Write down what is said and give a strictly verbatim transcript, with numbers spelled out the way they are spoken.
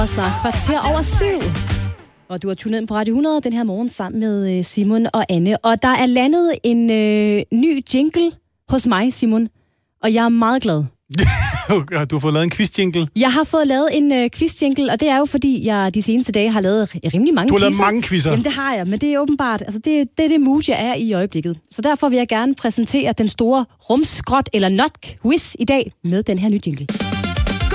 Og så kvarter over syv. Og du har tunet ind på Radio hundrede den her morgen sammen med Simon og Anne. Og der er landet en øh, ny jingle hos mig, Simon. Og jeg er meget glad. Du har fået lavet en quiz-jingle? Jeg har fået lavet en øh, quiz-jingle, og det er jo fordi, jeg de seneste dage har lavet rimelig mange Du har quizzer. lavet mange quizzer? Jamen det har jeg, men det er åbenbart, altså det, det er det mood, jeg er i øjeblikket. Så derfor vil jeg gerne præsentere den store rumskrot eller not quiz i dag med den her nye jingle.